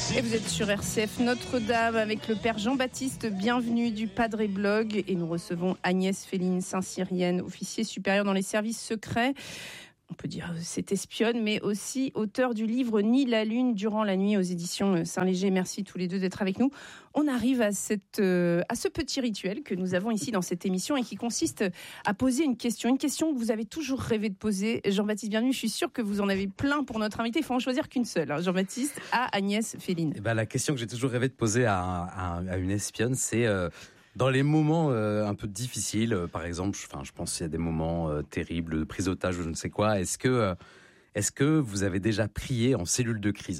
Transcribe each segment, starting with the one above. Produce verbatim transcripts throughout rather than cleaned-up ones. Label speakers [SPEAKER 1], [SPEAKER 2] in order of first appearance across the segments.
[SPEAKER 1] Et vous êtes sur R C F Notre-Dame avec le père Jean-Baptiste, bienvenue du Padre Blog. Et nous recevons Agnès Féline Saint-Cyrienne, officier supérieur dans les services secrets. On peut dire c'est espionne, mais aussi auteur du livre Ni la lune durant la nuit aux éditions Saint-Léger. Merci tous les deux d'être avec nous. On arrive à, cette, euh, à ce petit rituel que nous avons ici dans cette émission et qui consiste à poser une question. Une question que vous avez toujours rêvé de poser. Jean-Baptiste, bienvenue. Je suis sûre que vous en avez plein pour notre invité. Il faut en choisir qu'une seule. Hein. Jean-Baptiste, à Agnès Féline.
[SPEAKER 2] Eh ben, la question que j'ai toujours rêvé de poser à, à, à une espionne, c'est... Euh, Dans les moments euh, un peu difficiles, euh, par exemple, je, enfin, je pense qu'il y a des moments euh, terribles, de prise d'otage ou je ne sais quoi. Est-ce que, euh, est-ce que vous avez déjà prié en cellule de crise ?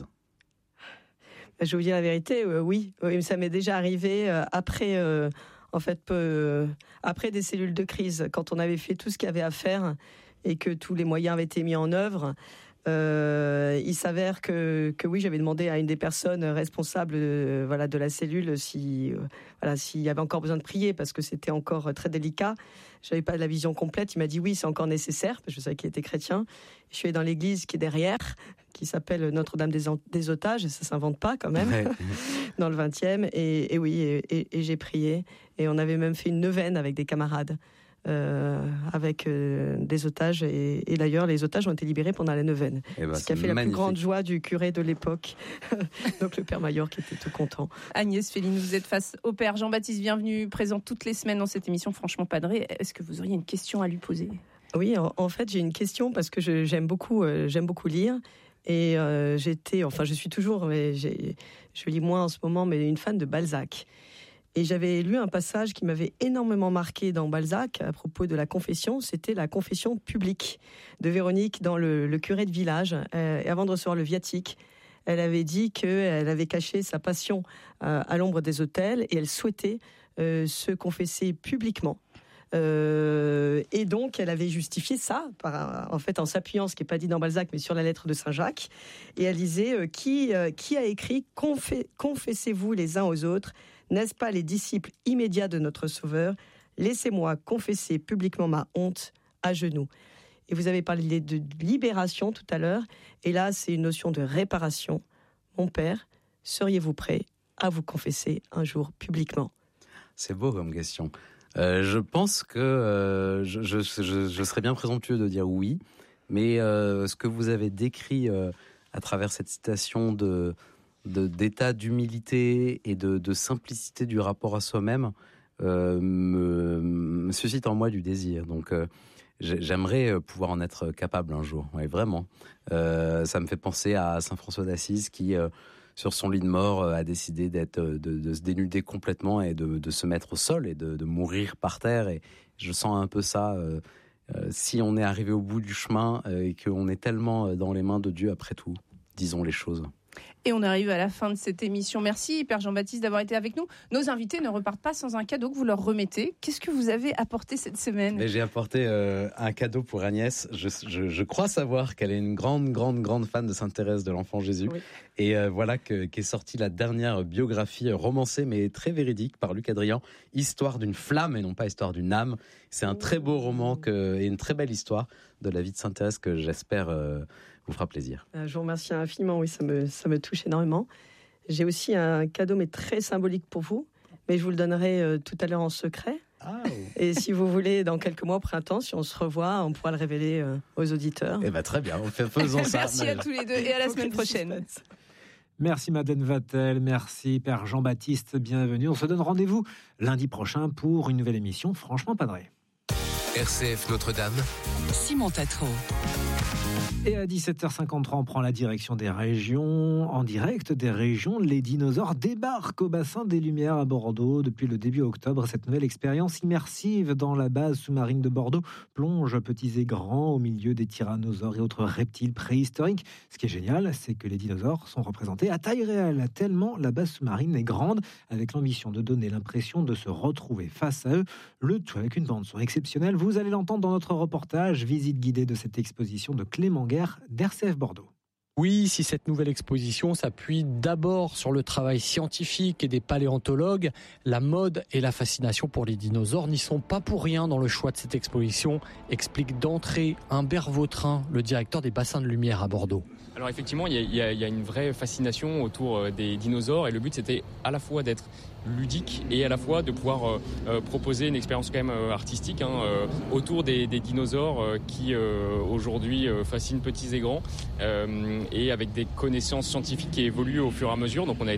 [SPEAKER 3] Je vais vous dire la vérité, euh, oui. oui. Ça m'est déjà arrivé euh, après, euh, en fait, peu, après des cellules de crise, quand on avait fait tout ce qu'il y avait à faire et que tous les moyens avaient été mis en œuvre. Euh, il s'avère que, que oui, j'avais demandé à une des personnes responsables euh, voilà, de la cellule si, euh, voilà, s'il y avait encore besoin de prier parce que c'était encore très délicat. J'avais pas la vision complète. Il m'a dit oui, c'est encore nécessaire parce que je savais qu'il était chrétien. Je suis allée dans l'église qui est derrière, qui s'appelle Notre-Dame des, en- des Otages, et ça s'invente pas quand même, ouais. Dans le vingtième. Et, et oui, et, et, et j'ai prié. Et on avait même fait une neuvaine avec des camarades. Euh, avec euh, des otages et, et d'ailleurs les otages ont été libérés pendant la neuvaine, eh ben, ce qui a fait magnifique. La plus grande joie du curé de l'époque, donc le père Maillard qui était tout content.
[SPEAKER 1] Agnès Féline, vous êtes face au père Jean-Baptiste, bienvenue, présent toutes les semaines dans cette émission Franchement Padre. Est-ce que vous auriez une question à lui poser ?
[SPEAKER 3] Oui, en, en fait j'ai une question parce que je, j'aime beaucoup, euh, j'aime beaucoup lire. Et euh, j'étais, enfin je suis toujours, mais j'ai, je lis moins en ce moment, mais une fan de Balzac. Et j'avais lu un passage qui m'avait énormément marqué dans Balzac à propos de la confession. C'était la confession publique de Véronique dans le, le curé de village. Euh, et avant de recevoir le viatique, elle avait dit qu'elle avait caché sa passion euh, à l'ombre des autels et elle souhaitait euh, se confesser publiquement. Euh, et donc, elle avait justifié ça, par, en fait, en s'appuyant, ce qui n'est pas dit dans Balzac, mais sur la lettre de Saint-Jacques. Et elle disait euh, qui, euh, qui a écrit Confé- « Confessez-vous les uns aux autres, n'est-ce pas les disciples immédiats de notre Sauveur ? Laissez-moi confesser publiquement ma honte à genoux. » Et vous avez parlé de libération tout à l'heure. Et là, c'est une notion de réparation. Mon père, seriez-vous prêt à vous confesser un jour publiquement ?
[SPEAKER 2] C'est beau comme question. Euh, je pense que euh, je, je, je, je serais bien présomptueux de dire oui, mais euh, ce que vous avez décrit euh, à travers cette citation de, de d'état d'humilité et de, de simplicité du rapport à soi-même euh, me, me suscite en moi du désir. Donc euh, j'aimerais pouvoir en être capable un jour. Oui, vraiment. Euh, ça me fait penser à Saint François d'Assise qui euh, sur son lit de mort, euh, a décidé d'être, de, de se dénuder complètement et de, de se mettre au sol et de, de mourir par terre. Et je sens un peu ça. Euh, euh, si on est arrivé au bout du chemin euh, et qu'on est tellement dans les mains de Dieu après tout, disons les choses.
[SPEAKER 1] Et on arrive à la fin de cette émission. Merci, Père Jean-Baptiste, d'avoir été avec nous. Nos invités ne repartent pas sans un cadeau que vous leur remettez. Qu'est-ce que vous avez apporté cette semaine ?
[SPEAKER 2] Mais j'ai apporté euh, un cadeau pour Agnès. Je, je, je crois savoir qu'elle est une grande, grande, grande fan de Sainte Thérèse de l'Enfant Jésus. Oui. Et euh, voilà que, qu'est sortie la dernière biographie romancée, mais très véridique, par Luc Adrian. Histoire d'une flamme et non pas histoire d'une âme. C'est un très beau roman que, et une très belle histoire de la vie de Sainte Thérèse que j'espère euh, vous fera plaisir.
[SPEAKER 3] Je vous remercie infiniment, oui, ça me, ça me touche énormément. J'ai aussi un cadeau, mais très symbolique pour vous, mais je vous le donnerai euh, tout à l'heure en secret.
[SPEAKER 2] Oh.
[SPEAKER 3] Et si vous voulez, dans quelques mois au printemps, si on se revoit, on pourra le révéler euh, aux auditeurs.
[SPEAKER 2] Eh ben très bien, faisons ça.
[SPEAKER 1] Merci à tous les deux et à la semaine prochaine.
[SPEAKER 4] Merci Madeleine Vatel, merci Père Jean-Baptiste, bienvenue. On se donne rendez-vous lundi prochain pour une nouvelle émission Franchement Padre.
[SPEAKER 5] R C F Notre-Dame,
[SPEAKER 6] Simon Tatro.
[SPEAKER 4] Et à dix-sept heures cinquante-trois, on prend la direction des régions. En direct des régions, les dinosaures débarquent au bassin des Lumières à Bordeaux. Depuis le début octobre, cette nouvelle expérience immersive dans la base sous-marine de Bordeaux plonge petits et grands au milieu des tyrannosaures et autres reptiles préhistoriques. Ce qui est génial, c'est que les dinosaures sont représentés à taille réelle, tellement la base sous-marine est grande, avec l'ambition de donner l'impression de se retrouver face à eux, le tout avec une bande-son exceptionnelle. Vous allez l'entendre dans notre reportage, visite guidée de cette exposition de Clément Guerre d'R C F Bordeaux.
[SPEAKER 6] Oui, si cette nouvelle exposition s'appuie d'abord sur le travail scientifique et des paléontologues, la mode et la fascination pour les dinosaures n'y sont pas pour rien dans le choix de cette exposition, explique d'entrée Humbert Vautrin, le directeur des bassins de lumière à Bordeaux.
[SPEAKER 7] Alors effectivement, il y, a, il y a une vraie fascination autour des dinosaures et le but c'était à la fois d'être ludique et à la fois de pouvoir euh, proposer une expérience quand même euh, artistique hein, euh, autour des, des dinosaures euh, qui euh, aujourd'hui euh, fascinent petits et grands euh, et avec des connaissances scientifiques qui évoluent au fur et à mesure. Donc on a